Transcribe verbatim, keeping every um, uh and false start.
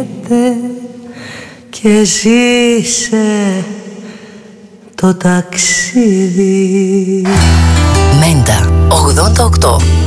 έρχεται και ζήσε το ταξίδι. Μέντα ογδόντα οκτώ.